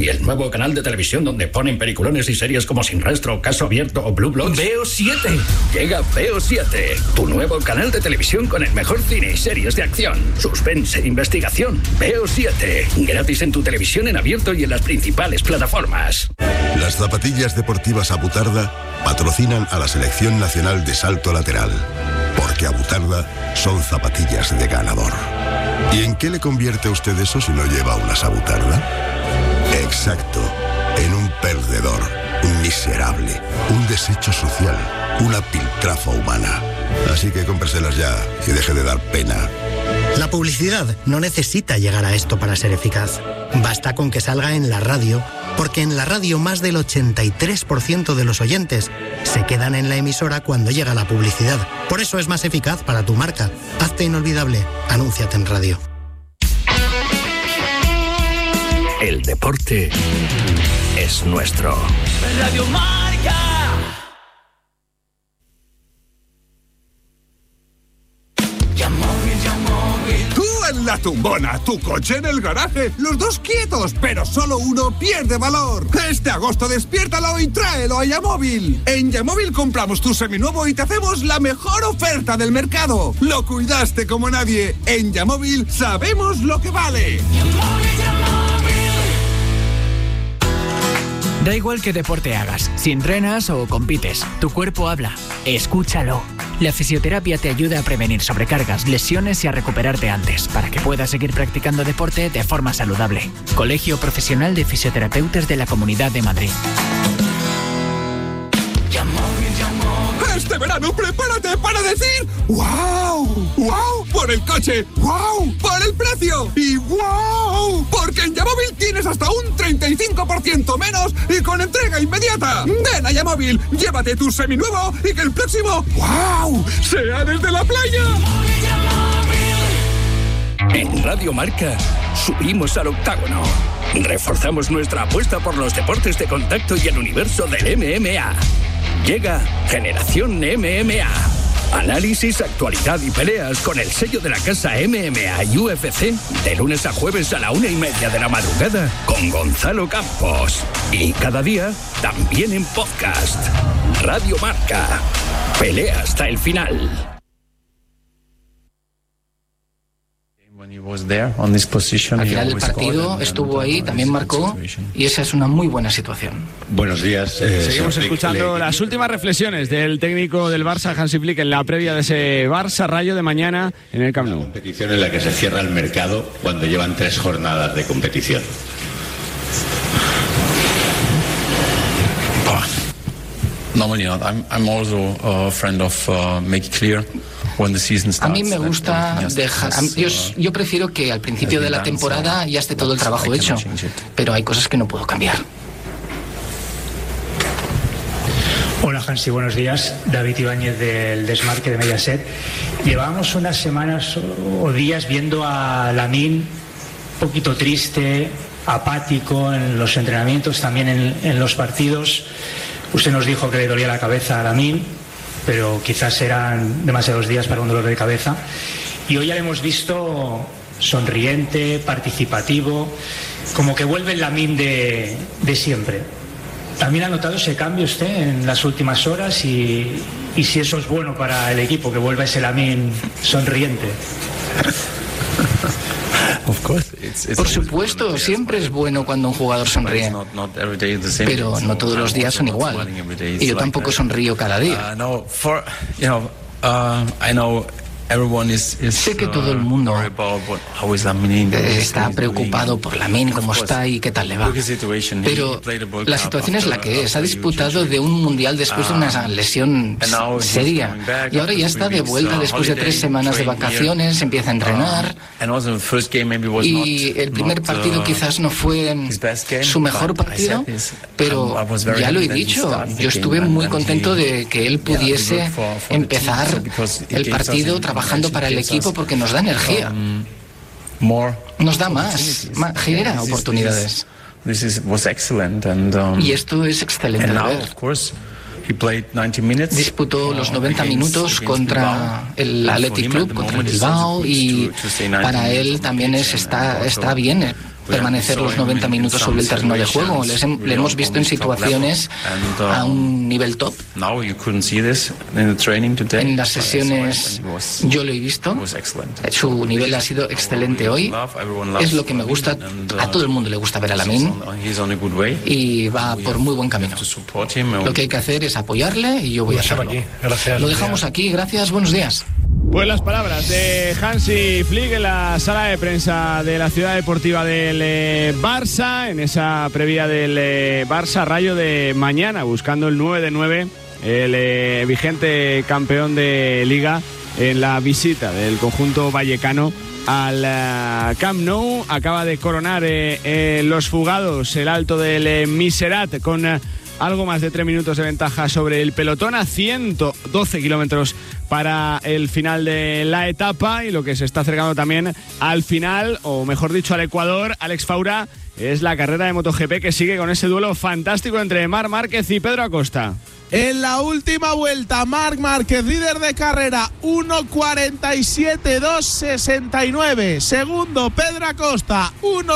Y el nuevo canal de televisión donde ponen peliculones y series como Sin Rastro, Caso Abierto o Blue Bloods. Veo 7. Llega Veo 7, tu nuevo canal de televisión con el mejor cine y series de acción, suspense e investigación. Veo 7, gratis en tu televisión en abierto y en las principales plataformas. Las zapatillas deportivas Abutarda patrocinan a la Selección Nacional de Salto Lateral, porque Abutarda son zapatillas de ganador. ¿Y en qué le convierte a usted eso si no lleva unas Abutarda? Exacto, en un perdedor, un miserable, un desecho social, una piltrafa humana. Así que cómpreselas ya y deje de dar pena. La publicidad no necesita llegar a esto para ser eficaz. Basta con que salga en la radio, porque en la radio más del 83% de los oyentes se quedan en la emisora cuando llega la publicidad. Por eso es más eficaz para tu marca. Hazte inolvidable. Anúnciate en radio. El deporte es nuestro. Radio Marca. Tú en la tumbona, tu coche en el garaje, los dos quietos, pero solo uno pierde valor. Este agosto despiértalo y tráelo a Yamóvil. En Yamóvil compramos tu seminuevo y te hacemos la mejor oferta del mercado. Lo cuidaste como nadie. En Yamóvil sabemos lo que vale. Da igual qué deporte hagas, si entrenas o compites, tu cuerpo habla. Escúchalo. La fisioterapia te ayuda a prevenir sobrecargas, lesiones y a recuperarte antes, para que puedas seguir practicando deporte de forma saludable. Colegio Profesional de Fisioterapeutas de la Comunidad de Madrid. Este verano prepárate para decir ¡wow! ¡Wow! Por el coche, ¡wow! Por el precio y ¡wow! Porque en Yamóvil tienes hasta un 35% menos y con entrega inmediata. Ven a Yamóvil, llévate tu seminuevo y que el próximo ¡wow! sea desde la playa. En Radio Marca subimos al octágono. Reforzamos nuestra apuesta por los deportes de contacto y el universo del MMA. Llega Generación MMA. Análisis, actualidad y peleas con el sello de la casa MMA y UFC de lunes a jueves a la 1:30 de la madrugada con Gonzalo Campos. Y cada día también en podcast. Radio Marca. Pelea hasta el final. Al final del partido estuvo ahí, también marcó, y esa es una muy buena situación. Buenos días. Seguimos escuchando las últimas reflexiones del técnico del Barça, Hansi Flick, en la previa de ese Barça-Rayo de mañana en el Camp Nou. Una competición en la que se cierra el mercado cuando llevan 3 jornadas de competición. Normally not. I'm also a friend of make it clear. A mí me gusta dejar. Yo prefiero que al principio de la temporada ya esté todo el trabajo hecho, pero hay cosas que no puedo cambiar. Hola Hansi, buenos días. David Ibáñez del Desmarque de Mediaset. Llevábamos unas semanas o días viendo a Lamine un poquito triste, apático en los entrenamientos, también en los partidos. Usted nos dijo que le dolía la cabeza a Lamine, pero quizás eran demasiados días para un dolor de cabeza. Y hoy ya le hemos visto sonriente, participativo, como que vuelve el Lamine de siempre. ¿También ha notado ese cambio usted en las últimas horas y si eso es bueno para el equipo, que vuelva ese Lamine sonriente? Por supuesto, siempre es bueno cuando un jugador sonríe, pero no todos los días son igual. Y yo tampoco sonrío cada día. Sé que todo el mundo está preocupado por Lamine, cómo está y qué tal le va. Pero la situación es la que es. Ha disputado de un mundial después de una lesión seria. Y ahora ya está de vuelta después de 3 semanas de vacaciones, empieza a entrenar. Y el primer partido quizás no fue su mejor partido, pero ya lo he dicho, yo estuve muy contento de que él pudiese empezar el partido trabajando para el equipo porque nos da energía, nos da más, genera oportunidades. Y esto es excelente de ver. Disputó los 90 minutos contra el Athletic Club, contra el Bilbao, y para él también está bien permanecer los 90 minutos sobre el terreno de juego. Le hemos visto en situaciones a un nivel top. En las sesiones yo lo he visto. Su nivel ha sido excelente hoy. Es lo que me gusta. A todo el mundo le gusta ver a Lamine y va por muy buen camino. Lo que hay que hacer es apoyarle y yo voy a hacerlo. Lo dejamos aquí. Gracias. Buenos días. Pues las palabras de Hansi Flick en la sala de prensa de la Ciudad Deportiva del Barça, en esa previa del Barça Rayo de mañana, buscando el 9 de 9, el vigente campeón de Liga, en la visita del conjunto vallecano al Camp Nou. Acaba de coronar los fugados el alto del Miserat con algo más de 3 minutos de ventaja sobre el pelotón, a 112 kilómetros para el final de la etapa, y lo que se está acercando también al final, o mejor dicho al Ecuador, Alex Faura, es la carrera de MotoGP que sigue con ese duelo fantástico entre Marc Márquez y Pedro Acosta. En la última vuelta, Marc Márquez, líder de carrera, 1:47.269. Segundo, Pedro Acosta,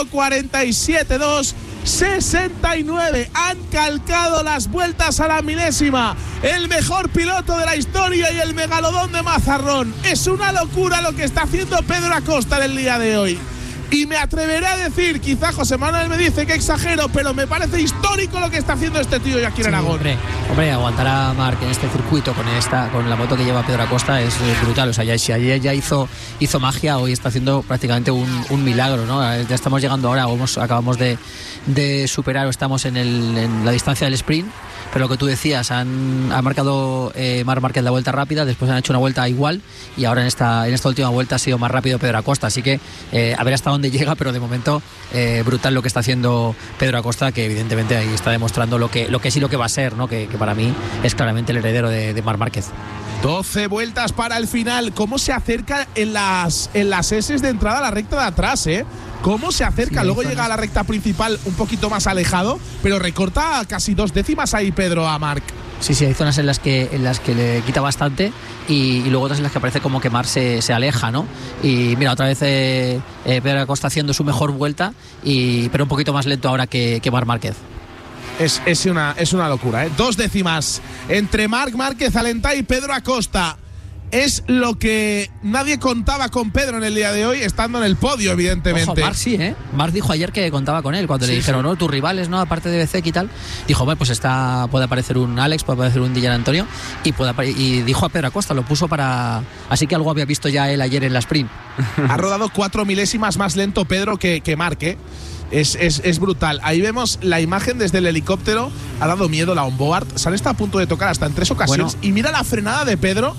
1:47.269. Han calcado las vueltas a la milésima. El mejor piloto de la historia y el megalodón de Mazarrón. Es una locura lo que está haciendo Pedro Acosta en el día de hoy. Y me atreveré a decir, quizá José Manuel me dice que exagero, pero me parece histórico lo que está haciendo este tío aquí en Aragón. Hombre, aguantar a Marc en este circuito con la moto que lleva Pedro Acosta es brutal. O sea, si ayer ya hizo magia, hoy está haciendo prácticamente un milagro, ¿no? Ya estamos llegando ahora, acabamos de superar, o estamos en la distancia del sprint. Pero lo que tú decías, ha marcado Marc Márquez la vuelta rápida, después han hecho una vuelta igual, y ahora en esta última vuelta ha sido más rápido Pedro Acosta. Así que a ver hasta dónde llega, pero de momento brutal lo que está haciendo Pedro Acosta, que evidentemente ahí está demostrando lo que sí lo que va a ser, ¿no? Que para mí es claramente el heredero de Marc Márquez. 12 vueltas para el final. ¿Cómo se acerca en las S de entrada a la recta de atrás, ¿Cómo se acerca? Sí, luego llega a la recta principal un poquito más alejado, pero recorta casi 2 décimas ahí Pedro a Marc. Sí, hay zonas en las que le quita bastante, y luego otras en las que parece como que Marc se aleja, ¿no? Y mira, otra vez Pedro Acosta haciendo su mejor vuelta, pero un poquito más lento ahora que Marc Márquez. Es una locura, 2 décimas entre Marc Márquez, Alentá y Pedro Acosta. Es lo que nadie contaba con Pedro en el día de hoy, estando en el podio, evidentemente. Ojo, Marc sí, Marc dijo ayer que contaba con él cuando le dijeron, ¿no? Tus rivales, ¿no? Aparte de Bezzecchi y tal. Dijo, bueno, pues puede aparecer un Alex, puede aparecer un Dillan Antonio, y dijo a Pedro Acosta, lo puso para... Así que algo había visto ya él ayer en la sprint. Ha rodado 4 milésimas más lento Pedro que Marc, Es brutal. Ahí vemos la imagen desde el helicóptero. Ha dado miedo la onboard. Se han estado a punto de tocar hasta en 3 ocasiones. Bueno. Y mira la frenada de Pedro.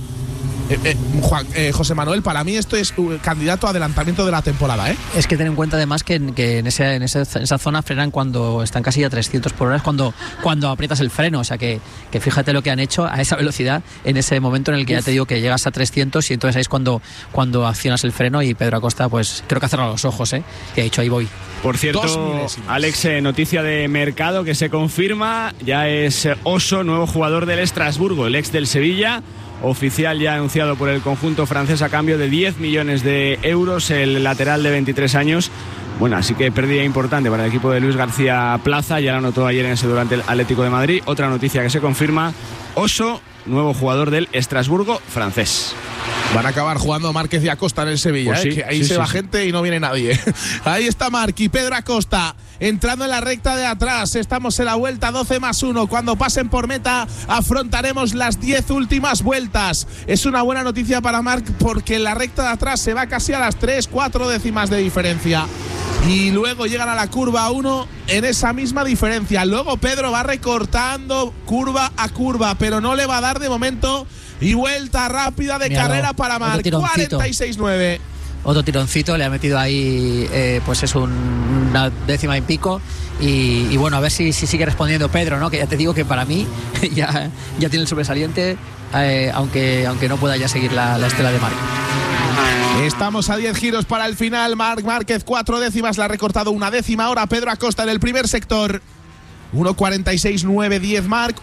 José Manuel, para mí esto es un candidato a adelantamiento de la temporada, Es que ten en cuenta además que en esa zona frenan cuando están casi a 300 por hora, es cuando aprietas el freno. O sea que fíjate lo que han hecho a esa velocidad en ese momento en el que ya te digo que llegas a 300, y entonces ahí es cuando accionas el freno, y Pedro Acosta pues creo que ha cerrado los ojos, y ha dicho ahí voy. Por cierto, Alex, noticia de mercado que se confirma, ya es Oso, nuevo jugador del Estrasburgo, el ex del Sevilla. Oficial ya anunciado por el conjunto francés a cambio de 10 millones de euros, el lateral de 23 años. Bueno, así que pérdida importante para el equipo de Luis García Plaza, ya lo anotó ayer en ese durante el Atlético de Madrid. Otra noticia que se confirma, Oso, nuevo jugador del Estrasburgo francés. Van a acabar jugando Márquez y Acosta en el Sevilla, pues sí, que ahí se va gente y no viene nadie. Ahí está Marc y Pedro Acosta entrando en la recta de atrás. Estamos en la vuelta 12+1. Cuando pasen por meta afrontaremos las 10 últimas vueltas. Es una buena noticia para Marc, porque en la recta de atrás se va casi a las 3-4 décimas de diferencia. Y luego llegan a la curva 1 en esa misma diferencia. Luego Pedro va recortando curva a curva, pero no le va a dar de momento. Y vuelta rápida de carrera para Marc, 46.9. Otro tironcito, le ha metido ahí, pues es una décima y pico. Y bueno, a ver si sigue respondiendo Pedro, ¿no? Que ya te digo que para mí ya tiene el sobresaliente, aunque no pueda ya seguir la estela de Marc. Estamos a 10 giros para el final. Marc Márquez 4 décimas, le ha recortado 1 décima ahora Pedro Acosta en el primer sector. 1.46.910 Marc,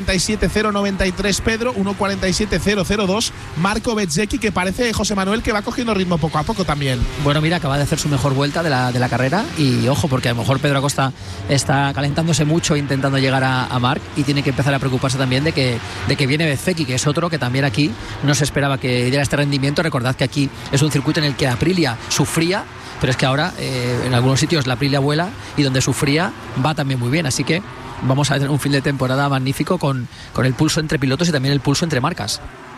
1.47.093 Pedro, 1.47.002 Marco Bezzecchi, que parece, José Manuel, que va cogiendo ritmo poco a poco también. Bueno, mira, acaba de hacer su mejor vuelta de la carrera y ojo, porque a lo mejor Pedro Acosta está calentándose mucho intentando llegar a Marc y tiene que empezar a preocuparse también de que viene Bezzecchi, que es otro que también aquí no se esperaba que diera este rendimiento. Recordad que aquí es un circuito en el que Aprilia sufría, pero es que ahora en algunos sitios la Aprilia vuela y donde sufría va también muy bien, así que vamos a tener un fin de temporada magnífico con el pulso entre pilotos y también el pulso entre marcas.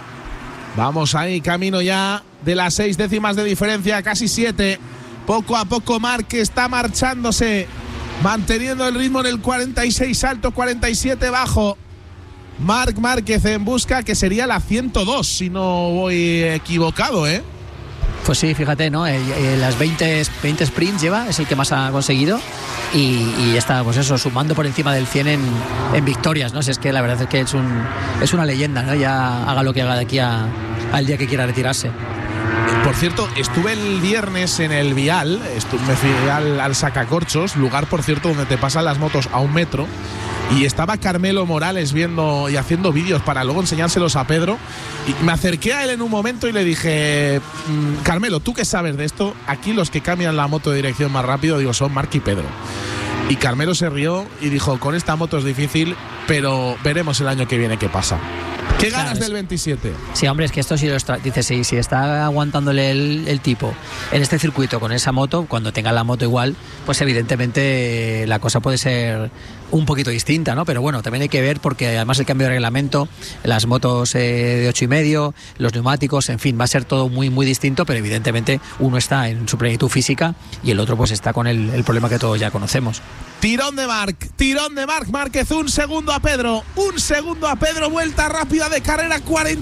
Vamos ahí, camino ya de las 6 décimas de diferencia, casi 7. Poco a poco Marc está marchándose, manteniendo el ritmo en el 46 alto, 47 bajo. Marc Márquez en busca, que sería la 102, si no voy equivocado, ¿eh? Pues sí, fíjate, ¿no? Las 20 sprints lleva, es el que más ha conseguido y está, pues eso, sumando por encima del 100 en victorias, ¿no? Si es que la verdad es que es una leyenda, ¿no? Ya haga lo que haga de aquí al día que quiera retirarse. Por cierto, estuve el viernes en el Vial, me fui al Sacacorchos, lugar, por cierto, donde te pasan las motos a 1 metro. Y estaba Carmelo Morales viendo y haciendo vídeos para luego enseñárselos a Pedro. Y me acerqué a él en un momento y le dije: Carmelo, ¿tú qué sabes de esto? Aquí los que cambian la moto de dirección más rápido, digo, son Marc y Pedro. Y Carmelo se rió y dijo: con esta moto es difícil, pero veremos el año que viene qué pasa. ¿Qué ganas del 27? Sí, hombre, es que esto sí lo dice, si está aguantándole el tipo en este circuito con esa moto, cuando tenga la moto igual, pues evidentemente la cosa puede ser un poquito distinta, ¿no? Pero bueno, también hay que ver, porque además el cambio de reglamento, las motos de 8,5, los neumáticos, en fin, va a ser todo muy, muy distinto, pero evidentemente uno está en su plenitud física y el otro pues está con el problema que todos ya conocemos. Tirón de Marc Márquez, 1 segundo a Pedro, vuelta rápida de carrera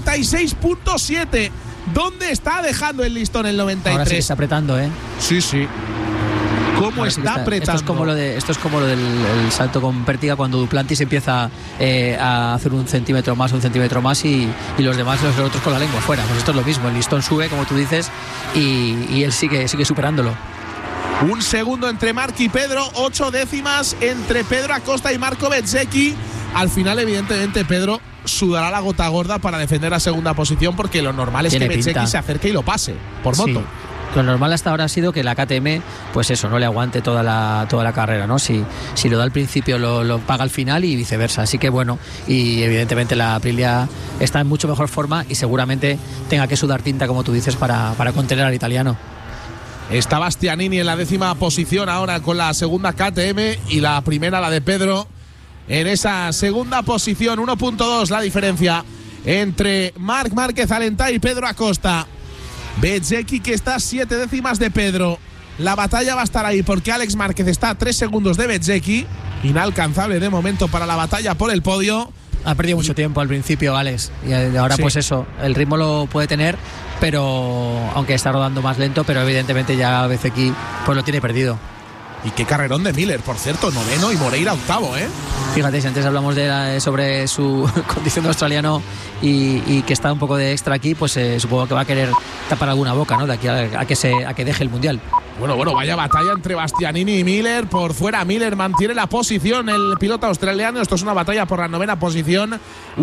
46.7. ¿Dónde está dejando el listón el 93? Ahora sí está apretando, ¿eh? Sí. ¿Cómo está apretando? Esto es como lo del salto con pértiga, cuando Duplantis empieza a hacer 1 centímetro más y los demás, los otros con la lengua fuera. Pues esto es lo mismo, el listón sube, como tú dices, y él sigue superándolo. 1 segundo entre Marc y Pedro, 8 décimas entre Pedro Acosta y Marco Bezzecchi. Al final, evidentemente, Pedro sudará la gota gorda para defender la segunda posición, porque lo normal es que Bezzecchi se acerque y lo pase por moto. Sí. Lo normal hasta ahora ha sido que la KTM, pues eso, no le aguante toda la carrera, ¿no? Si lo da al principio, lo paga al final y viceversa. Así que bueno, y evidentemente la Aprilia está en mucho mejor forma y seguramente tenga que sudar tinta, como tú dices, para contener al italiano. Está Bastianini en la 10ª posición ahora con la segunda KTM, y la primera, la de Pedro, en esa segunda posición. 1.2 la diferencia entre Marc Márquez Alentay y Pedro Acosta. Bezzecchi, que está 7 décimas de Pedro. La batalla va a estar ahí, porque Alex Márquez está a 3 segundos de Bezzecchi, inalcanzable de momento para la batalla por el podio. Ha perdido mucho tiempo al principio, Alex, y ahora pues eso, el ritmo lo puede tener, pero aunque está rodando más lento, pero evidentemente ya Bezzecchi pues lo tiene perdido. Y qué carrerón de Miller, por cierto, 9º, y Moreira 8º, ¿eh? Fíjate, si antes hablamos sobre su condición de australiano y que está un poco de extra aquí, pues supongo que va a querer tapar alguna boca, ¿no? De aquí a que deje el Mundial. Bueno, vaya batalla entre Bastianini y Miller. Por fuera, Miller mantiene la posición, el piloto australiano. Esto es una batalla por la 9ª posición.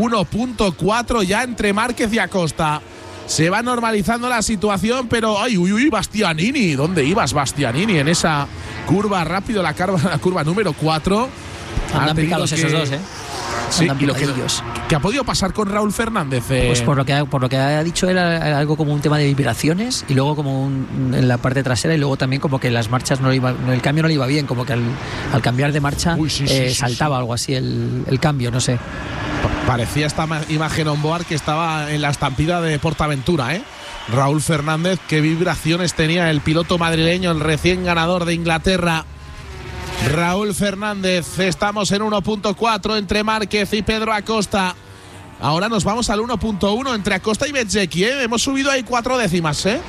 1.4 ya entre Márquez y Acosta. Se va normalizando la situación, pero Bastianini, ¿dónde ibas, Bastianini? En esa curva rápido, la curva número 4. Andan picados esos dos, ¿eh? Sí, y lo que ha podido pasar con Raúl Fernández. Pues por lo que ha dicho él, algo como un tema de vibraciones, y luego como en la parte trasera, y luego también como que las marchas el cambio no le iba bien, como que al cambiar de marcha saltaba algo así el cambio, no sé. Parecía esta imagen onboard que estaba en la estampida de Portaventura, ¿eh? Raúl Fernández, qué vibraciones tenía el piloto madrileño, el recién ganador de Inglaterra. Raúl Fernández, estamos en 1.4 entre Márquez y Pedro Acosta. Ahora nos vamos al 1.1 entre Acosta y Bezzecchi, ¿eh? Hemos subido ahí 4 décimas, ¿eh?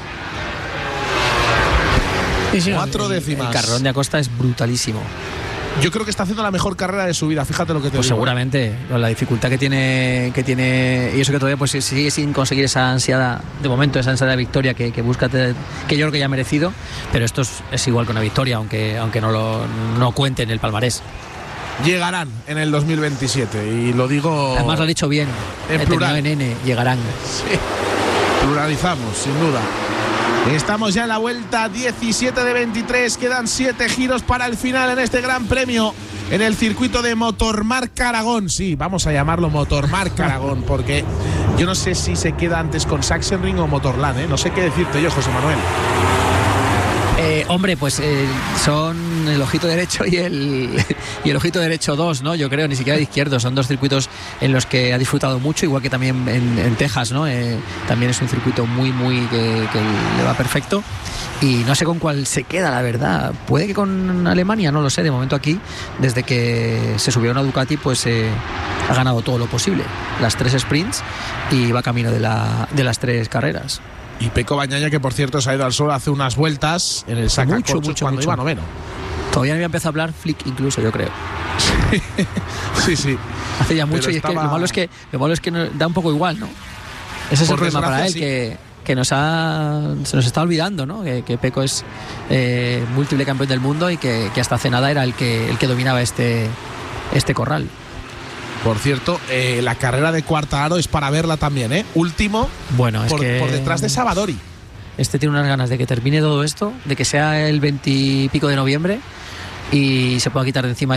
4 décimas. El carrerón de Acosta es brutalísimo. Yo creo que está haciendo la mejor carrera de su vida, fíjate lo que te digo. Pues seguramente, la dificultad que tiene, y eso que todavía pues sigue sin conseguir esa ansiada, de momento, esa ansiada de victoria que busca, que yo creo que ya ha merecido, pero esto es igual que una victoria, aunque no cuente en el palmarés. llegarán en el 2027. Y lo digo. Además lo ha dicho bien. En plural. En N, llegarán. Sí. Pluralizamos, sin duda. Estamos ya en la vuelta 17 de 23. Quedan 7 giros para el final en este Gran Premio en el circuito de Motormarca Aragón. Sí, vamos a llamarlo Motormarca Aragón, porque yo no sé si se queda antes con Sachsenring o Motorland, ¿eh? No sé qué decirte yo, José Manuel. Hombre, pues son el ojito derecho y el ojito derecho 2, ¿no? Yo creo, ni siquiera de izquierdo. Son dos circuitos en los que ha disfrutado mucho, igual que también en Texas, ¿no? También es un circuito muy que le va perfecto. Y no sé con cuál se queda, la verdad. Puede que con Alemania, no lo sé. De momento aquí, desde que se subió a una Ducati, pues ha ganado todo lo posible. Las 3 sprints y va camino de las 3 carreras. Y Pecco Bagnaia, que por cierto se ha ido al sol hace unas vueltas en el sacacorchos cuando iba noveno. Todavía no había empezado a hablar Flick incluso, yo creo. Sí. Hace ya mucho. Pero y es que lo malo es que da un poco igual, ¿no? Ese es el problema para él, sí. que se nos está olvidando, ¿no? Que Pecco es múltiple campeón del mundo y que hasta hace nada era el que dominaba este corral. Por cierto, la carrera de Quartararo es para verla también, ¿eh? Último, bueno, por detrás de Savadori. Tiene unas ganas de que termine todo esto, de que sea el 20 y pico de noviembre y se pueda quitar de encima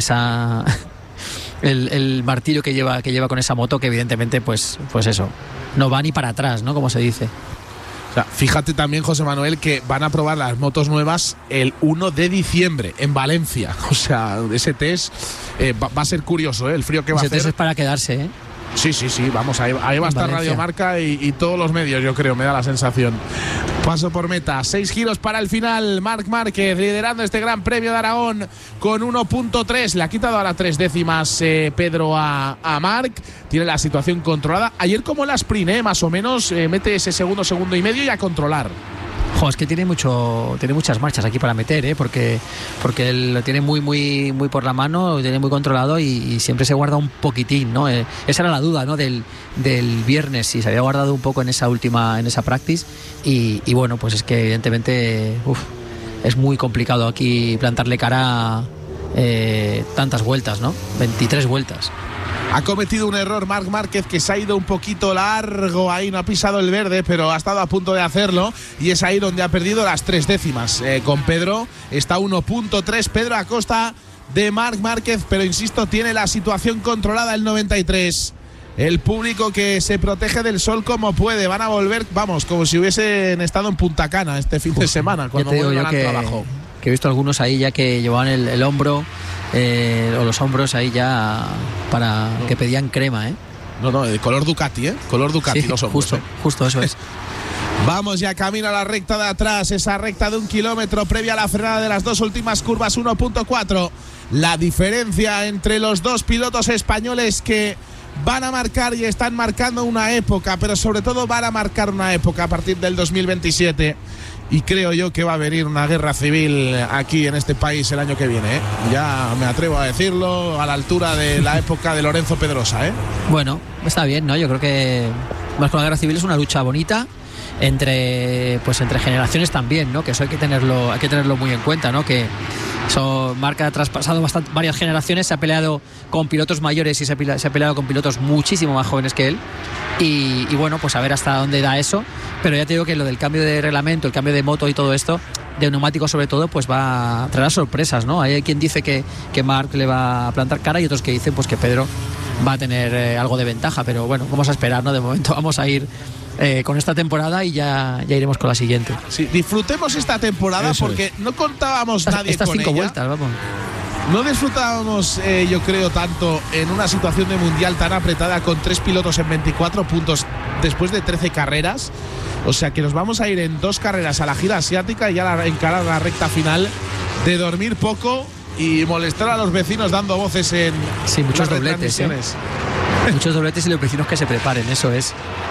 el martirio que lleva con esa moto, que evidentemente pues eso, no va ni para atrás, ¿no? Como se dice. O sea, fíjate también, José Manuel, que van a probar las motos nuevas el 1 de diciembre en Valencia. O sea, ese test va a ser curioso, ¿eh? El frío que va a hacer. Ese test es para quedarse, ¿eh? Sí, vamos, ahí va a estar Radio Marca y todos los medios, yo creo, me da la sensación. Paso por meta, 6 giros para el final. Marc Márquez liderando este Gran Premio de Aragón con 1.3. Le ha quitado ahora 3 décimas Pedro a Marc. Tiene la situación controlada. Ayer como la sprint, más o menos, mete ese segundo y medio y a controlar. Es que tiene muchas marchas aquí para meter, porque él lo tiene muy por la mano, lo tiene muy controlado y siempre se guarda un poquitín, ¿no? Esa era la duda, ¿no? Del viernes, si se había guardado un poco en esa practice y bueno, pues es que evidentemente es muy complicado aquí plantarle cara tantas vueltas, ¿no? 23 vueltas. Ha cometido un error Marc Márquez, que se ha ido un poquito largo ahí, no ha pisado el verde, pero ha estado a punto de hacerlo y es ahí donde ha perdido las 3 décimas. Con Pedro está 1.3, Pedro a costa de Marc Márquez, pero insisto, tiene la situación controlada el 93. El público que se protege del sol como puede, van a volver, vamos, como si hubiesen estado en Punta Cana este fin de semana, cuando vuelvan al trabajo. Que he visto algunos ahí ya que llevaban el hombro o los hombros ahí ya que pedían crema, ¿eh? No, de color Ducati, color Ducati, sí, los hombros. Justo eso es. Vamos ya camino a la recta de atrás, esa recta de 1 kilómetro previa a la frenada de las 2 últimas curvas, 1.4. La diferencia entre los dos pilotos españoles que van a marcar y están marcando una época, pero sobre todo van a marcar una época a partir del 2027. Y creo yo que va a venir una guerra civil aquí en este país el año que viene, ¿eh? Ya me atrevo a decirlo, a la altura de la época de Lorenzo Pedrosa, ¿eh? Bueno, está bien, ¿no? Yo creo que más que la guerra civil es una lucha bonita entre generaciones también, ¿no? Que eso hay que tenerlo muy en cuenta, ¿no? Que Marca ha traspasado varias generaciones, se ha peleado con pilotos mayores y se ha peleado con pilotos muchísimo más jóvenes que él y bueno, pues a ver hasta dónde da eso, pero ya te digo que lo del cambio de reglamento, el cambio de moto y todo esto, de neumáticos sobre todo, pues va a traer sorpresas, ¿no? Hay quien dice que Marc le va a plantar cara y otros que dicen pues que Pedro va a tener algo de ventaja, pero bueno, vamos a esperar, ¿no? De momento vamos a ir con esta temporada y ya iremos con la siguiente. Sí, disfrutemos esta temporada porque no contábamos nadie con 5 ella. vueltas, vamos. No disfrutábamos, yo creo, tanto en una situación de mundial tan apretada con 3 pilotos en 24 puntos después de 13 carreras. O sea que nos vamos a ir en 2 carreras a la gira asiática y ya encarar la recta final de dormir poco y molestar a los vecinos dando voces en muchos dobletes. Muchos dobletes y los vecinos que se preparen, eso es.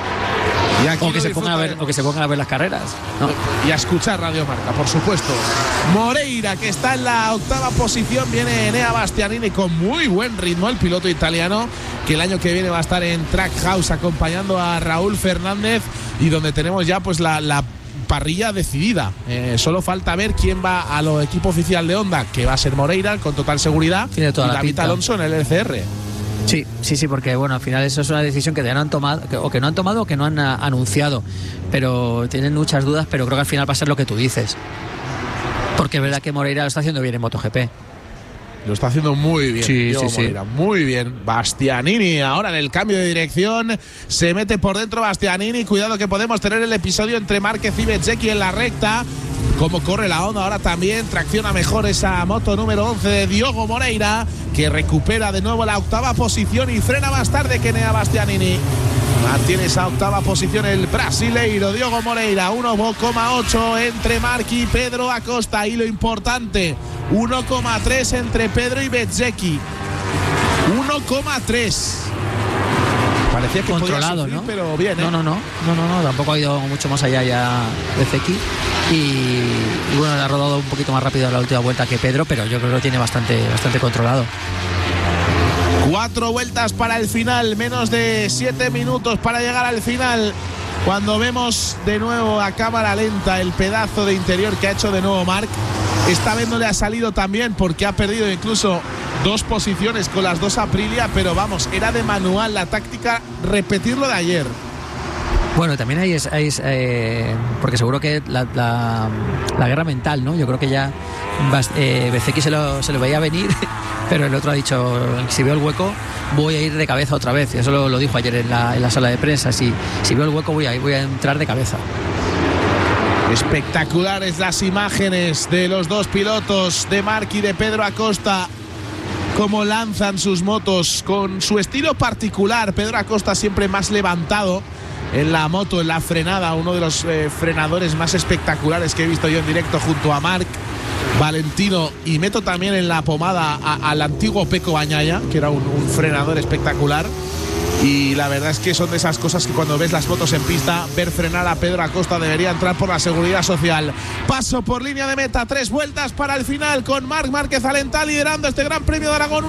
O que se pongan a ver las carreras, ¿no? Y a escuchar Radio Marca, por supuesto. Moreira, que está en la 8ª posición, viene Enea Bastianini con muy buen ritmo, el piloto italiano, que el año que viene va a estar en Trackhouse acompañando a Raúl Fernández y donde tenemos ya pues la parrilla decidida. Solo falta ver quién va al equipo oficial de Honda, que va a ser Moreira con total seguridad, tiene toda y la David pinta. Alonso en el LCR. Sí, porque bueno, al final eso es una decisión que ya no han tomado, o que no han tomado o que no han anunciado, pero tienen muchas dudas, pero creo que al final va a ser lo que tú dices, porque es verdad que Moreira lo está haciendo bien en MotoGP. Lo está haciendo muy bien. Sí. Muy bien. Bastianini ahora en el cambio de dirección. Se mete por dentro Bastianini. Cuidado que podemos tener el episodio entre Márquez y Bezzecchi en la recta. Cómo corre la Honda ahora también. Tracciona mejor esa moto número 11 de Diogo Moreira, que recupera de nuevo la octava posición y frena más tarde que Enea Bastianini. Mantiene esa octava posición el brasileiro Diogo Moreira. 1,8 entre Marc y Pedro Acosta. Y lo importante, 1,3 entre Pedro y Bezzecchi. 1,3. Parecía que controlado, podía sufrir, ¿no? Pero bien, ¿eh? No, tampoco ha ido mucho más allá ya Bezzecchi. Y bueno, ha rodado un poquito más rápido la última vuelta que Pedro, pero yo creo que lo tiene bastante controlado. 4 vueltas para el final, menos de 7 minutos para llegar al final. Cuando vemos de nuevo a cámara lenta el pedazo de interior que ha hecho de nuevo Marc, esta vez no le ha salido tan bien porque ha perdido incluso 2 posiciones con las 2 Aprilia, pero vamos, era de manual la táctica repetirlo de ayer. Bueno, también hay porque seguro que la guerra mental, ¿no? Yo creo que ya Bezzecchi se lo veía venir, pero el otro ha dicho, si veo el hueco voy a ir de cabeza otra vez. Y eso lo dijo ayer en la sala de prensa. Si veo el hueco voy a entrar de cabeza. Espectaculares las imágenes de los dos pilotos, de Marc y de Pedro Acosta, cómo lanzan sus motos con su estilo particular. Pedro Acosta siempre más levantado en la moto, en la frenada, uno de los frenadores más espectaculares que he visto yo en directo junto a Marc, Valentino, y meto también en la pomada al antiguo Pecco Bagnaia, que era un frenador espectacular. Y la verdad es que son de esas cosas que cuando ves las motos en pista, ver frenar a Pedro Acosta debería entrar por la seguridad social. Paso por línea de meta, 3 vueltas para el final, con Marc Márquez Alentá liderando este Gran Premio de Aragón.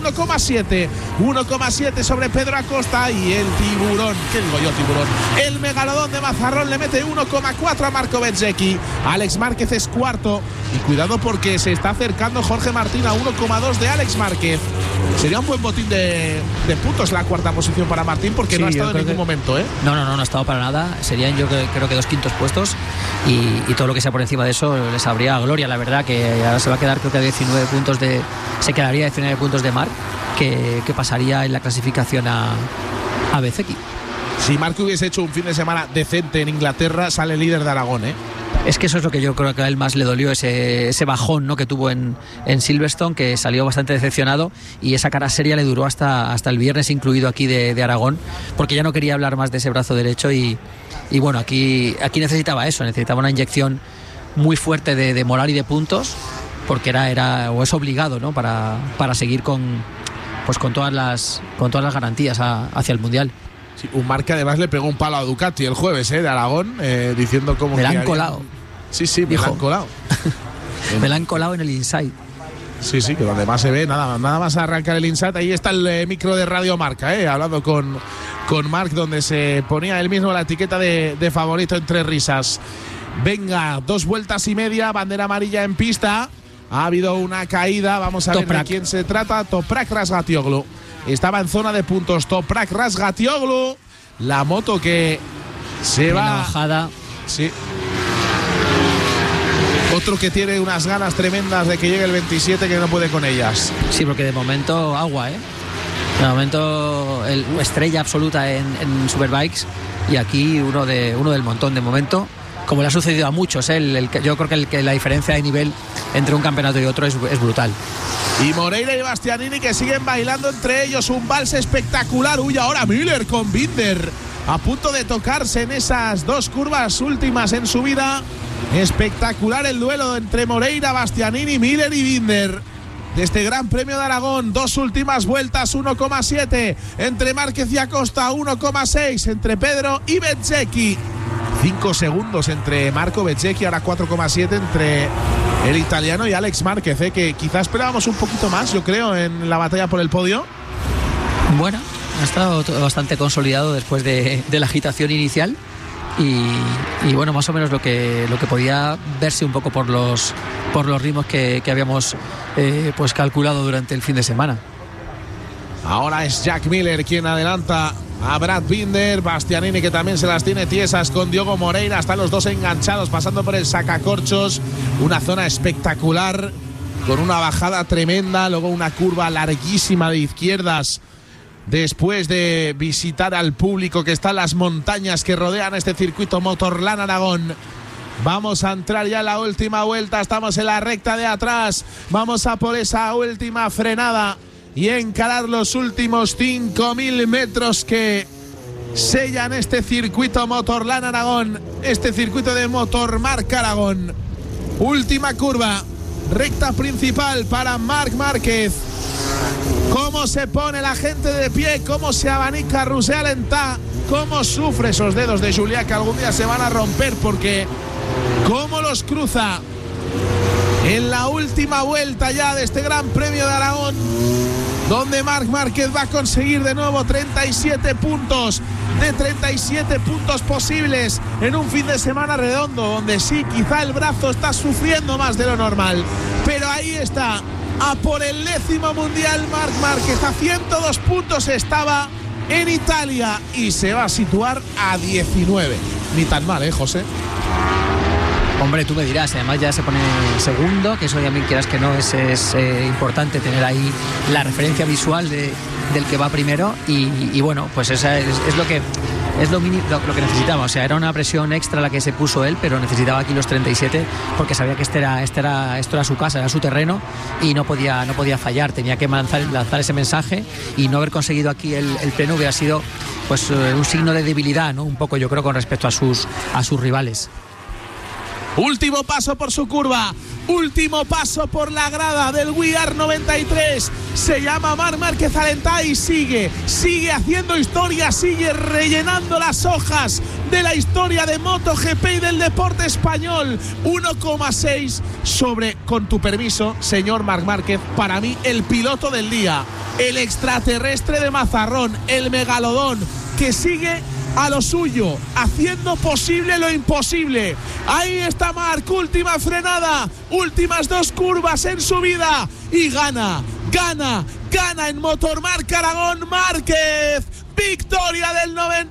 1,7 sobre Pedro Acosta, y el tiburón, ¿qué digo yo, tiburón? El megalodón de Mazarrón le mete 1,4 a Marco Bezzecchi. Alex Márquez es cuarto, y cuidado porque se está acercando Jorge Martín a 1,2 de Alex Márquez. Sería un buen botín de puntos la cuarta posición para Martín, porque no ha estado en ningún momento, ¿eh? No ha estado para nada. Serían, yo creo que 2 quintos puestos, y todo lo que sea por encima de eso les habría gloria, la verdad, que ahora se va a quedar, creo que a 19 puntos se quedaría 19 puntos de Marc, que pasaría en la clasificación a Bezzecchi. Si Marc hubiese hecho un fin de semana decente en Inglaterra, sale líder de Aragón, ¿eh? Es que eso es lo que yo creo que a él más le dolió, ese bajón, ¿no?, que tuvo en Silverstone, que salió bastante decepcionado, y esa cara seria le duró hasta el viernes incluido aquí de Aragón, porque ya no quería hablar más de ese brazo derecho, y bueno, aquí necesitaba eso, necesitaba una inyección muy fuerte de moral y de puntos, porque era o es obligado, ¿no?, para seguir con todas las garantías hacia el Mundial. Sí, un Marc que además le pegó un palo a Ducati el jueves, de Aragón, diciendo cómo... Me la han colado. Sí, me la han colado. Me la han colado en el inside. Sí, que además se ve, nada más arrancar el inside. Ahí está el micro de Radio Marca, hablando con Marc, donde se ponía él mismo la etiqueta de favorito entre risas. Venga, 2 vueltas y media, bandera amarilla en pista. Ha habido una caída, vamos a ver de quién se trata. Toprak Razgatlioglu. Estaba en zona de puntos Toprak Razgatlioglu. La moto que se va... Una bajada. Sí. Otro que tiene unas ganas tremendas de que llegue el 27, que no puede con ellas. Sí, porque de momento agua, De momento estrella absoluta en Superbikes, y aquí uno del montón de momento, como le ha sucedido a muchos. Yo creo que la diferencia de nivel entre un campeonato y otro es brutal. Y Moreira y Bastianini, que siguen bailando entre ellos un vals espectacular. Uy, ahora Miller con Binder, a punto de tocarse en esas 2 curvas últimas en su vida. Espectacular el duelo entre Moreira, Bastianini, Miller y Binder de este Gran Premio de Aragón. 2 últimas vueltas, 1,7 entre Márquez y Acosta, 1,6 entre Pedro y Bezzecchi. 5 segundos entre Marco Bezzecchi, ahora 4,7 entre el italiano y Alex Márquez, que quizás esperábamos un poquito más, yo creo, en la batalla por el podio. Bueno, ha estado bastante consolidado después de la agitación inicial, y bueno, más o menos lo que podía verse un poco por los ritmos que habíamos pues calculado durante el fin de semana. Ahora es Jack Miller quien adelanta a Brad Binder. Bastianini, que también se las tiene tiesas con Diogo Moreira. Están los dos enganchados pasando por el sacacorchos. Una zona espectacular con una bajada tremenda, luego una curva larguísima de izquierdas después de visitar al público que está en las montañas que rodean este circuito Motorland Aragón. Vamos a entrar ya en la última vuelta, estamos en la recta de atrás, vamos a por esa última frenada y encarar los últimos 5.000 metros que sellan este circuito Motorland Aragón, este circuito de Motormarca Aragón. Última curva, recta principal para Marc Márquez. Cómo se pone la gente de pie, cómo se abanica Roger Alentà, cómo sufre esos dedos de Julià que algún día se van a romper, porque cómo los cruza en la última vuelta ya de este Gran Premio de Aragón, donde Marc Márquez va a conseguir de nuevo 37 puntos de 37 puntos posibles en un fin de semana redondo, donde sí, quizá el brazo está sufriendo más de lo normal, pero ahí está, a por el 10º mundial Marc Márquez. A 102 puntos estaba en Italia y se va a situar a 19. Ni tan mal, José. Hombre, tú me dirás, además ya se pone segundo, que eso también, quieras que no, es importante tener ahí la referencia visual del que va primero y bueno, pues esa es lo que lo que necesitaba. O sea, era una presión extra la que se puso él, pero necesitaba aquí los 37 porque sabía que esto era su casa, era su terreno y no podía fallar. Tenía que lanzar ese mensaje, y no haber conseguido aquí el pleno hubiera sido pues un signo de debilidad, ¿no? Un poco, yo creo, con respecto a sus rivales. Último paso por su curva, último paso por la grada del We Are 93. Se llama Marc Márquez Alentà y sigue haciendo historia, sigue rellenando las hojas de la historia de MotoGP y del deporte español. 1,6 sobre, con tu permiso, señor Marc Márquez, para mí el piloto del día, el extraterrestre de Mazarrón, el megalodón que sigue a lo suyo, haciendo posible lo imposible. Ahí está Marc, última frenada, últimas 2 curvas en subida y gana en Motormarca Aragón Márquez. Victoria del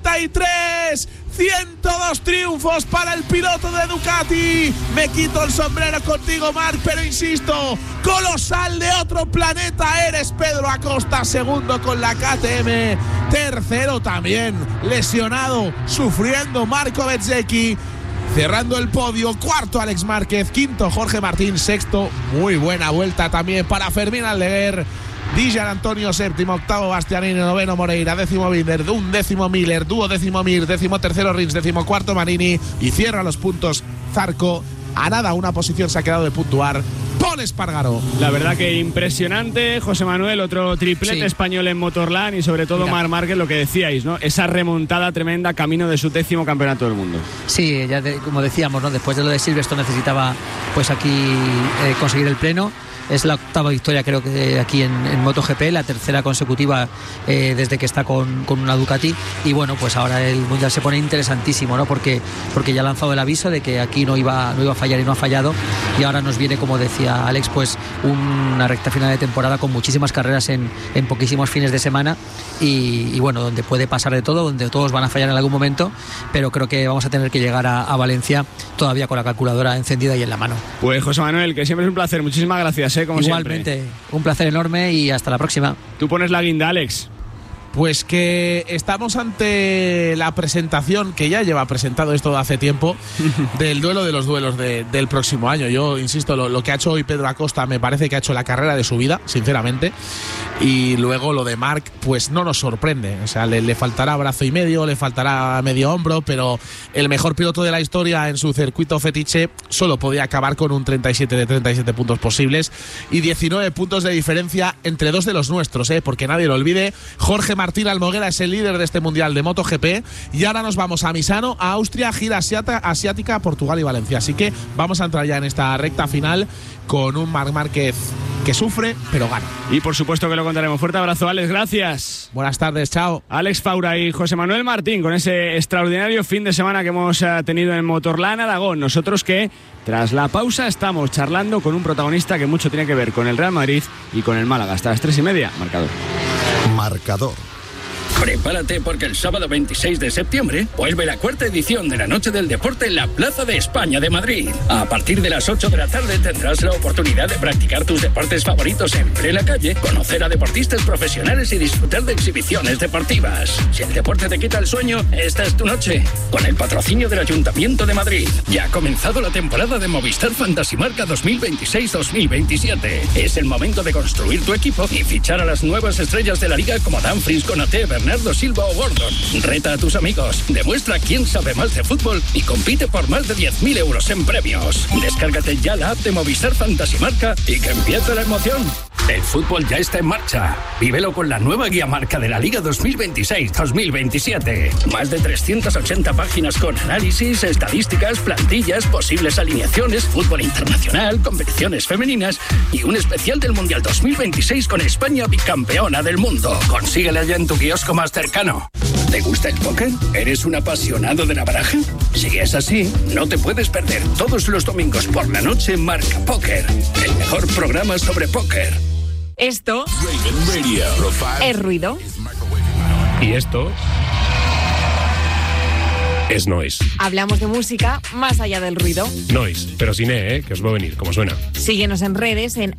93. 102 triunfos para el piloto de Ducati. Me quito el sombrero contigo, Marc, pero insisto, colosal, de otro planeta eres. Pedro Acosta, segundo con la KTM. Tercero también, lesionado, sufriendo, Marco Bezzecchi. Cerrando el podio, cuarto Alex Márquez, quinto Jorge Martín, sexto, muy buena vuelta también para Fermín Aldeguer. Dijan Antonio séptimo, octavo Bastianini, noveno Moreira, décimo Binder, undécimo Miller, duodécimo Mir, décimo tercero Rins, décimo cuarto Marini, y cierra los puntos Zarco. A nada, una posición se ha quedado de puntuar Pol Espargaró. La verdad que impresionante, José Manuel, otro triplete español en Motorland, y sobre todo Marc Márquez, lo que decíais, ¿no? Esa remontada tremenda camino de su 10º campeonato del mundo. Sí, ya como decíamos, ¿no? Después de lo de Silverstone necesitaba pues aquí conseguir el pleno. Es la octava victoria, creo que aquí en MotoGP, la tercera consecutiva desde que está con una Ducati. Y bueno, pues ahora el Mundial se pone interesantísimo, ¿no? Porque ya ha lanzado el aviso de que aquí no iba a fallar, y no ha fallado. Y ahora nos viene, como decía Alex, pues una recta final de temporada con muchísimas carreras en poquísimos fines de semana. Y bueno, donde puede pasar de todo, donde todos van a fallar en algún momento, pero creo que vamos a tener que llegar a Valencia todavía con la calculadora encendida y en la mano. Pues José Manuel, que siempre es un placer, muchísimas gracias, como igualmente siempre. Un placer enorme y hasta la próxima. Tú pones la guinda, Alex. Pues que estamos ante la presentación, que ya lleva presentado esto de hace tiempo, del duelo de los duelos del próximo año. Yo insisto, lo que ha hecho hoy Pedro Acosta me parece que ha hecho la carrera de su vida, sinceramente. Y luego lo de Marc, pues no nos sorprende. O sea, le faltará brazo y medio, le faltará medio hombro, pero el mejor piloto de la historia en su circuito fetiche solo podía acabar con un 37 de 37 puntos posibles y 19 puntos de diferencia entre dos de los nuestros, porque nadie lo olvide. Jorge Martín Almoguera es el líder de este Mundial de MotoGP. Y ahora nos vamos a Misano, a Austria, gira asiática, Portugal y Valencia. Así que vamos a entrar ya en esta recta final con un Marc Márquez que sufre, pero gana. Y por supuesto que lo contaremos. Fuerte abrazo, Alex, gracias. Buenas tardes, chao. Alex Faura y José Manuel Martín con ese extraordinario fin de semana que hemos tenido en Motorland Aragón. Nosotros que, tras la pausa, estamos charlando con un protagonista que mucho tiene que ver con el Real Madrid y con el Málaga. Hasta las 3:30, marcador. Marcador. Prepárate porque el sábado 26 de septiembre vuelve la cuarta edición de la Noche del Deporte en la Plaza de España de Madrid. A partir de las 8 de la tarde tendrás la oportunidad de practicar tus deportes favoritos en plena calle, conocer a deportistas profesionales y disfrutar de exhibiciones deportivas. Si el deporte te quita el sueño, esta es tu noche. Con el patrocinio del Ayuntamiento de Madrid. Ya ha comenzado la temporada de Movistar Fantasy Marca 2026-2027. Es el momento de construir tu equipo y fichar a las nuevas estrellas de la liga como Dumfries, Konaté, Bernardo Silva o Gordon. Reta a tus amigos, demuestra quién sabe más de fútbol y compite por más de 10.000 euros en premios. Descárgate ya la app de Movistar Fantasy Marca y que empiece la emoción. El fútbol ya está en marcha. Vívelo con la nueva guía marca de la Liga 2026-2027. Más de 380 páginas con análisis, estadísticas, plantillas, posibles alineaciones, fútbol internacional, competiciones femeninas y un especial del Mundial 2026 con España bicampeona del mundo. Consíguela ya en tu kiosco más cercano. ¿Te gusta el póker? ¿Eres un apasionado de la baraja? Si es así, no te puedes perder todos los domingos por la noche Marca Póker, el mejor programa sobre póker. Esto es ruido. Y esto es noise. Hablamos de música más allá del ruido. Noise, pero sin que os va a venir, como suena. Síguenos en redes en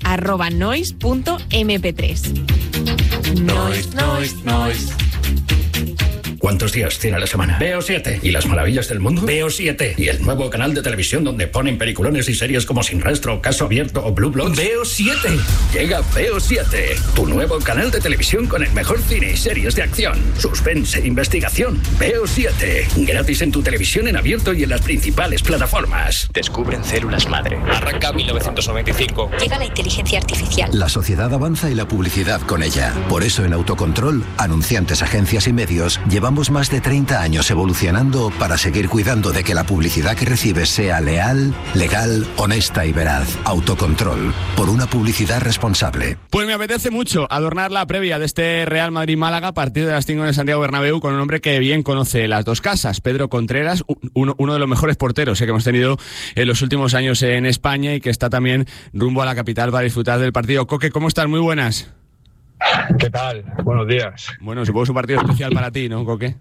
@noise.mp3. Noise. ¿Cuántos días tiene la semana? Veo 7. ¿Y las maravillas del mundo? Veo 7. ¿Y el nuevo canal de televisión donde ponen peliculones y series como Sin Rastro, Caso Abierto o Blue Bloods? Veo 7. Llega Veo 7, tu nuevo canal de televisión con el mejor cine y series de acción, suspense e investigación. Veo 7. Gratis en tu televisión en abierto y en las principales plataformas. Descubren células madre. Arranca 1995. Llega la inteligencia artificial. La sociedad avanza y la publicidad con ella. Por eso en Autocontrol, anunciantes, agencias y medios, llevamos más de 30 años evolucionando para seguir cuidando de que la publicidad que recibes sea leal, legal, honesta y veraz. Autocontrol, por una publicidad responsable. Pues me apetece mucho adornar la previa de este Real Madrid-Málaga a partir de las 5 en el Santiago Bernabéu con un hombre que bien conoce las dos casas, Pedro Contreras, uno de los mejores porteros que hemos tenido en los últimos años en España y que está también rumbo a la capital para disfrutar del partido. Coque, ¿cómo estás? Muy buenas. ¿Qué tal? Buenos días. Bueno, supongo que es un partido especial para ti, ¿no, Coque?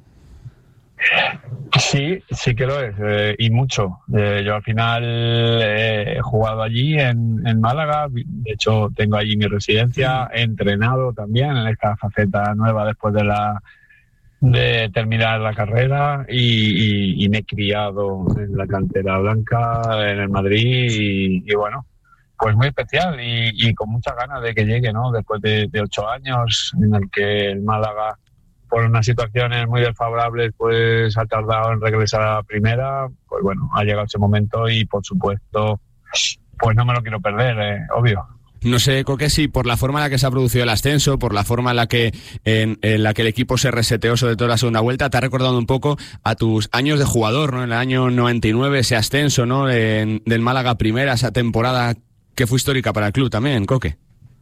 Sí que lo es, y mucho. Yo al final he jugado allí en Málaga, de hecho tengo allí mi residencia, he entrenado también en esta faceta nueva después de terminar la carrera y me he criado en la cantera blanca, en el Madrid y bueno, pues muy especial y con muchas ganas de que llegue, ¿no? Después de 8 años en el que el Málaga, por unas situaciones muy desfavorables, pues ha tardado en regresar a la primera, pues bueno, ha llegado ese momento y por supuesto, pues no me lo quiero perder, obvio. No sé, Coque, si por la forma en la que se ha producido el ascenso, por la forma en la que el equipo se reseteó sobre todo la segunda vuelta, te ha recordado un poco a tus años de jugador, ¿no? En el año 99, ese ascenso, ¿no? Del Málaga a primera, esa temporada que fue histórica para el club también, Coque.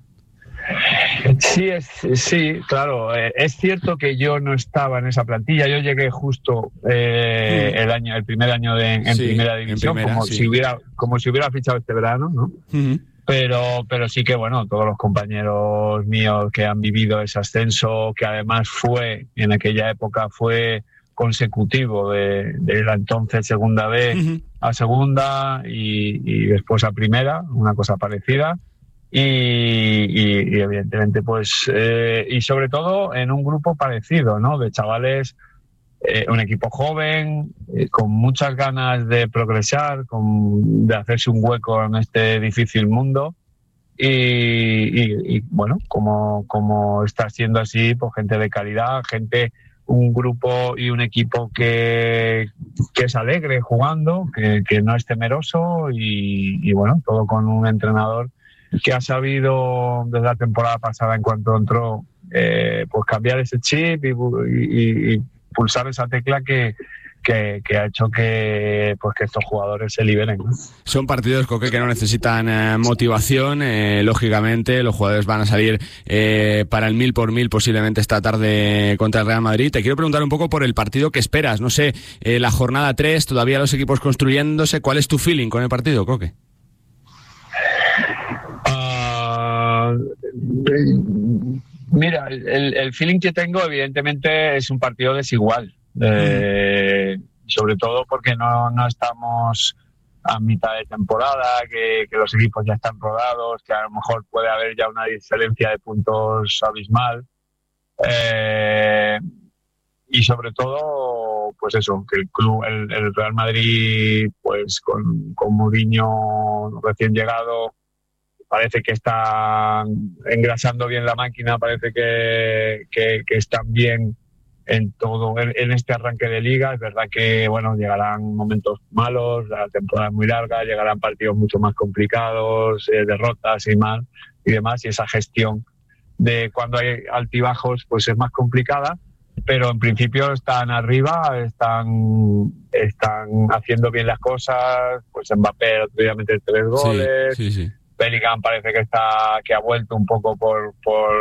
Sí, claro. Es cierto que yo no estaba en esa plantilla. Yo llegué justo el primer año en primera división, si hubiera fichado este verano, ¿no? Uh-huh. Pero sí que, bueno, todos los compañeros míos que han vivido ese ascenso, que además en aquella época fue consecutivo de la entonces segunda B a segunda y después a primera, una cosa parecida. Y evidentemente pues y sobre todo en un grupo parecido, ¿no? De chavales, un equipo joven, con muchas ganas de progresar, de hacerse un hueco en este difícil mundo y bueno, como está siendo así, pues gente de calidad, un grupo y un equipo que es alegre jugando, que no es temeroso y bueno, todo con un entrenador que ha sabido desde la temporada pasada, en cuanto entró, pues cambiar ese chip y pulsar esa tecla que ha hecho que estos jugadores se liberen, ¿no? Son partidos, Coque, que no necesitan motivación. Lógicamente, los jugadores van a salir para el 1000 por 1000 posiblemente esta tarde contra el Real Madrid. Te quiero preguntar un poco por el partido que esperas. No sé, la jornada 3, todavía los equipos construyéndose. ¿Cuál es tu feeling con el partido, Coque? Mira, el feeling que tengo, evidentemente, es un partido desigual. Sobre todo porque no estamos a mitad de temporada, que los equipos ya están rodados, que a lo mejor puede haber ya una diferencia de puntos abismal, y sobre todo pues eso, que el club, el Real Madrid, pues con Mourinho recién llegado, parece que está engrasando bien la máquina, parece que están bien en todo, en este arranque de liga. Es verdad que bueno, llegarán momentos malos, la temporada es muy larga, llegarán partidos mucho más complicados, derrotas y demás, y esa gestión de cuando hay altibajos pues es más complicada, pero en principio están arriba, están haciendo bien las cosas. Pues Mbappé otro día mete 3 goles, sí. Bellingham parece que ha vuelto un poco por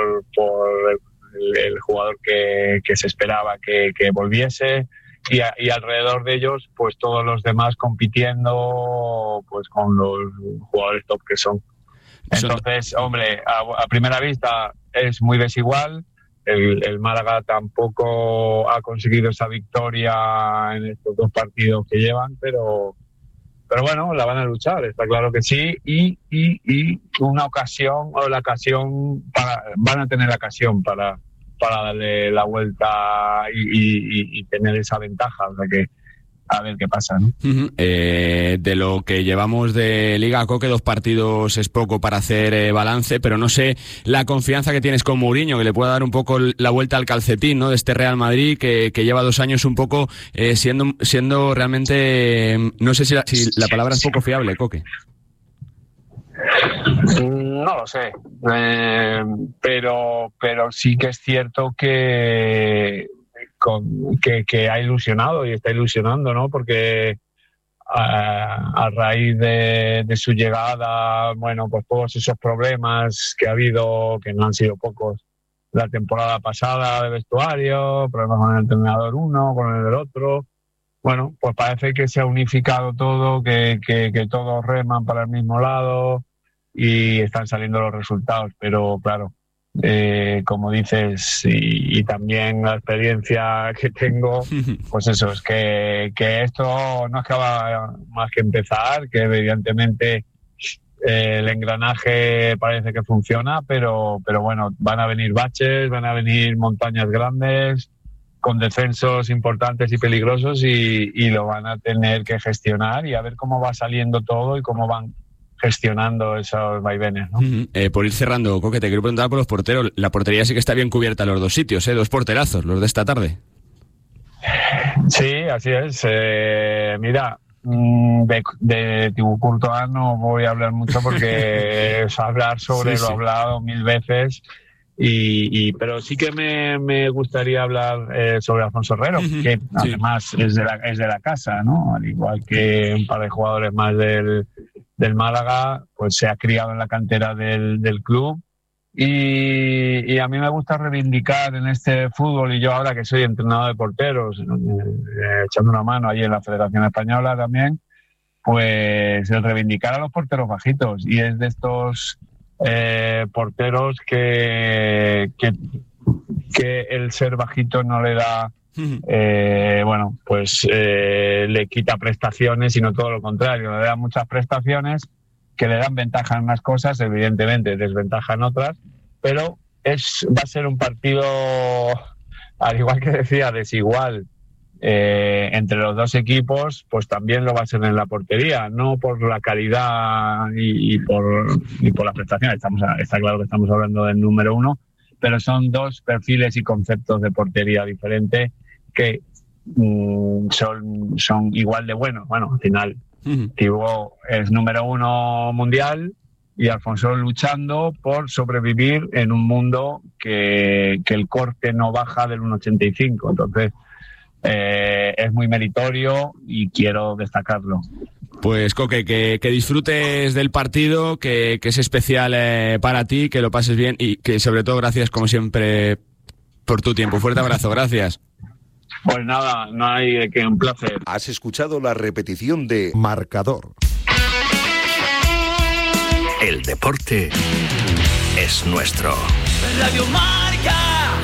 el jugador que se esperaba que volviese, y alrededor de ellos pues todos los demás compitiendo pues con los jugadores top que son. Entonces, hombre, a primera vista es muy desigual. El Málaga tampoco ha conseguido esa victoria en estos 2 partidos que llevan, pero bueno, la van a luchar, está claro que sí, y una ocasión, o la ocasión, van a tener la ocasión para darle la vuelta y tener esa ventaja, o sea que a ver qué pasa, ¿no? De lo que llevamos de Liga, Coque, 2 partidos es poco para hacer balance, pero no sé la confianza que tienes con Mourinho, que le pueda dar un poco la vuelta al calcetín, ¿no?, de este Real Madrid, que lleva 2 años un poco siendo realmente, no sé si la palabra es poco fiable, Coque. No lo sé, pero sí que es cierto que ha ilusionado y está ilusionando, ¿no? Porque a raíz de su llegada, bueno, pues todos esos problemas que ha habido, que no han sido pocos, la temporada pasada de vestuario, problemas con el entrenador uno, con el del otro, bueno, pues parece que se ha unificado todo, que todos reman para el mismo lado y están saliendo los resultados, pero claro, como dices, y también la experiencia que tengo, pues eso, es que esto no acaba más que empezar, que evidentemente el engranaje parece que funciona, pero bueno, van a venir baches, van a venir montañas grandes con descensos importantes y peligrosos, y lo van a tener que gestionar, y a ver cómo va saliendo todo y cómo van gestionando esos vaivenes, ¿no? Por ir cerrando, Coque, te quiero preguntar por los porteros. La portería sí que está bien cubierta en los 2 sitios, 2 porterazos, los de esta tarde. Sí, así es. Mira, de Thibaut Courtois no voy a hablar mucho porque es hablar sobre lo hablado 1000 veces, pero sí que me gustaría hablar sobre Alfonso Herrero, que además es de la casa, ¿no? Al igual que un par de jugadores más del Málaga, pues se ha criado en la cantera del club, y a mí me gusta reivindicar en este fútbol, y yo ahora que soy entrenador de porteros, echando una mano allí en la Federación Española también, pues el reivindicar a los porteros bajitos, y es de estos porteros que el ser bajito no le da bueno, pues le quita prestaciones, sino todo lo contrario, le da muchas prestaciones que le dan ventaja en unas cosas, evidentemente desventaja en otras, pero va a ser un partido, al igual que decía, desigual entre los 2 equipos, pues también lo va a ser en la portería, no por la calidad y por las prestaciones. Está claro que estamos hablando del número 1, pero son 2 perfiles y conceptos de portería diferentes que son igual de buenos. Bueno, al final Thibaut es número 1 mundial, y Alfonso luchando por sobrevivir en un mundo que el corte no baja del 1,85. Entonces, es muy meritorio y quiero destacarlo. Pues Coque, que disfrutes del partido, que es especial para ti, que lo pases bien y que sobre todo gracias como siempre por tu tiempo. Fuerte abrazo, gracias. Pues nada, no hay de qué, un placer. Has escuchado la repetición de Marcador. El deporte es nuestro. Radio Marca.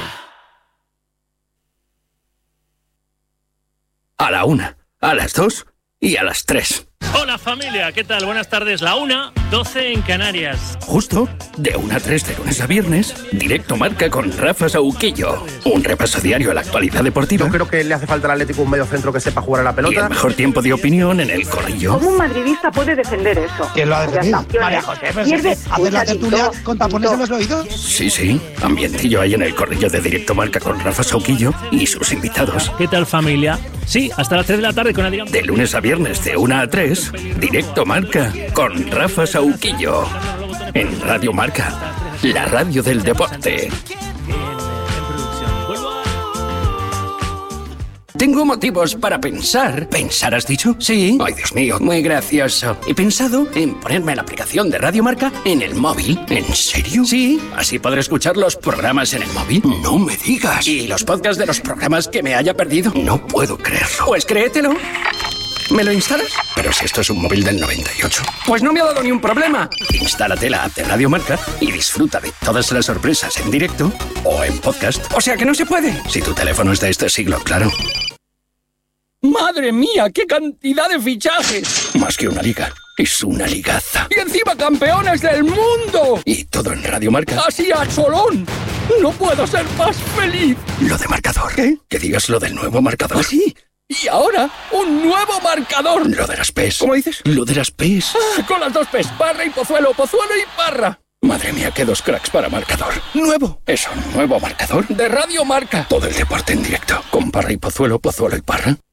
A la 1, a las 2 y a las 3. Hola familia, ¿qué tal? Buenas tardes. La 1:12 en Canarias. Justo de 1 a 3 de lunes a viernes, Directo Marca con Rafa Sauquillo. Un repaso diario a la actualidad deportiva. Yo creo que le hace falta al Atlético un mediocentro que sepa jugar a la pelota. Y el mejor tiempo de opinión en el corrillo. ¿Cómo un madridista puede defender eso? ¿Quién lo ha defendido? María José, ¿hacer la tertulia con tapones en los oídos? Sí, ambientillo ahí en el corrillo de Directo Marca con Rafa Sauquillo y sus invitados. ¿Qué tal familia? Sí, hasta las 3 de la tarde con Adrián. De lunes a viernes de 1 a 3, Directo Marca con Rafa Sauquillo. En Radio Marca, la radio del deporte. Tengo motivos para pensar. ¿Pensar has dicho? Sí. Ay, Dios mío, muy gracioso. He pensado en ponerme la aplicación de Radio Marca en el móvil. ¿En serio? Sí. Así podré escuchar los programas en el móvil. No me digas. ¿Y los podcasts de los programas que me haya perdido? No puedo creerlo. Pues créetelo. ¿Me lo instalas? Pero si esto es un móvil del 98. Pues no me ha dado ni un problema. Instálate la app de Radio Marca y disfruta de todas las sorpresas en directo o en podcast. O sea que no se puede. Si tu teléfono es de este siglo, claro. ¡Madre mía! ¡Qué cantidad de fichajes! Más que una liga, es una ligaza. ¡Y encima campeones del mundo! Y todo en Radio Marca. ¡Así a cholón! ¡No puedo ser más feliz! Lo de marcador. ¿Qué? Que digas lo del nuevo marcador. ¿Ah, sí? Y ahora, un nuevo marcador. Lo de las P's. ¿Cómo dices? Lo de las P's. Ah, con las 2 P's. Parra y Pozuelo, Pozuelo y Parra. Madre mía, qué 2 cracks para marcador. ¡Nuevo! Es un nuevo marcador de Radio Marca. Todo el deporte en directo. Con Parra y Pozuelo, Pozuelo y Parra.